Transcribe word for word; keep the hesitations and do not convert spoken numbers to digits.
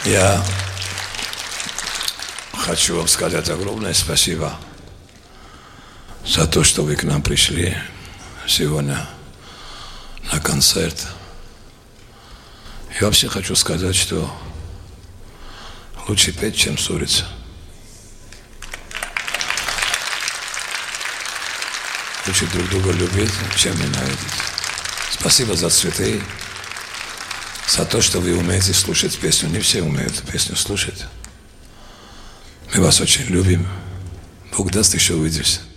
Я хочу вам сказать огромное спасибо за то, что вы к нам пришли сегодня на концерт. И вообще хочу сказать, что лучше петь, чем ссориться. Лучше друг друга любить, чем ненавидеть. Спасибо за цветы, за то, что вы умеете слушать песню. Не все умеют песню слушать. Мы вас очень любим. Бог даст, еще увидимся.